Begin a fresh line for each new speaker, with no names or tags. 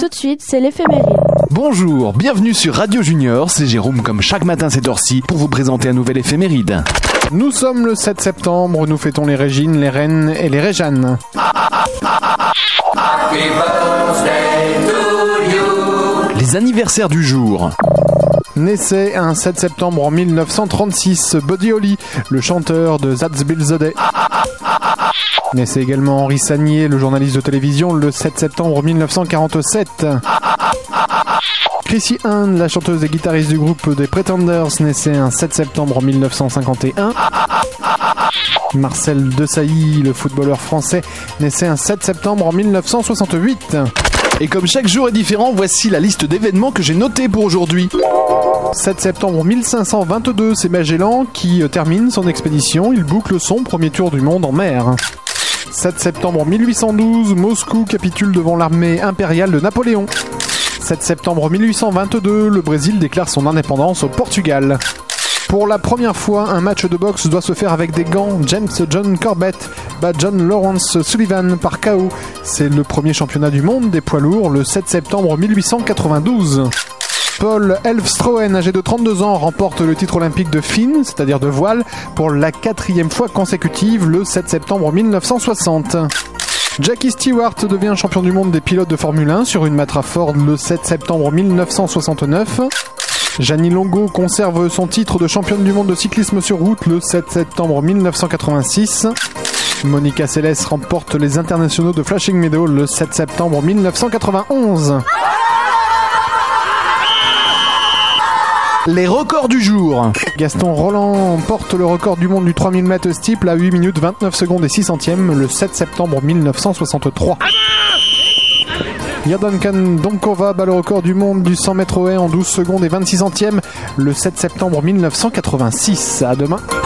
Tout de suite, c'est l'éphéméride.
Bonjour, bienvenue sur Radio Junior, c'est Jérôme comme chaque matin cette heure-ci pour vous présenter un nouvel éphéméride.
Nous sommes le 7 septembre, nous fêtons les Régines, les Reines et les Réjanes.
Les anniversaires du jour.
Naissait un 7 septembre en 1936, Buddy Holly, le chanteur de That's Bill the Day. Naissait également Henri Sagnier, le journaliste de télévision, le 7 septembre 1947. Chrissy Hynde, la chanteuse et guitariste du groupe des Pretenders, naissait un 7 septembre 1951. Marcel Desailly, le footballeur français, naissait un 7 septembre en 1968.
Et comme chaque jour est différent, voici la liste d'événements que j'ai notés pour aujourd'hui.
7 septembre 1522, c'est Magellan qui termine son expédition. Il boucle son premier tour du monde en mer. 7 septembre 1812, Moscou capitule devant l'armée impériale de Napoléon. 7 septembre 1822, le Brésil déclare son indépendance au Portugal. Pour la première fois, un match de boxe doit se faire avec des gants. James John Corbett bat John Lawrence Sullivan par KO. C'est le premier championnat du monde des poids lourds le 7 septembre 1892. Paul Elfstroen, âgé de 32 ans, remporte le titre olympique de Finn, c'est-à-dire de voile, pour la 4e fois consécutive le 7 septembre 1960. Jackie Stewart devient champion du monde des pilotes de Formule 1 sur une Matra Ford le 7 septembre 1969. Gianni Longo conserve son titre de championne du monde de cyclisme sur route le 7 septembre 1986. Monica Seles remporte les internationaux de Flushing Meadows le 7 septembre 1991.
Les records du jour.
Gaston Roland porte le record du monde du 3000 mètres steeple à 8 minutes 29 secondes et 6 centièmes le 7 septembre 1963. Yardankan Donkova bat le record du monde du 100 mètres haies en 12 secondes et 26 centièmes le 7 septembre 1986. À demain.